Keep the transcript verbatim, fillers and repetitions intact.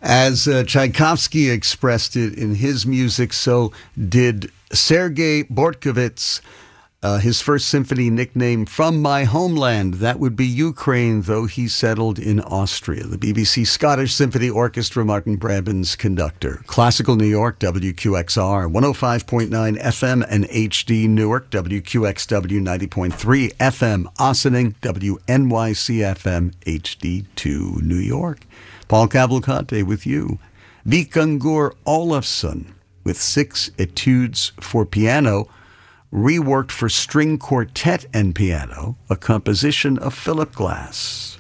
As uh, Tchaikovsky expressed it in his music, so did Sergei Bortkovich, uh, his first symphony nicknamed From My Homeland. That would be Ukraine, though he settled in Austria. The B B C Scottish Symphony Orchestra, Martin Brabbins, conductor. Classical New York, W Q X R, one oh five point nine F M and H D Newark, W Q X W ninety point three F M Ossining, W N Y C F M H D two New York. Paul Cavalcante with you. Vikingur Olafsson with six etudes for piano, reworked for string quartet and piano, a composition of Philip Glass.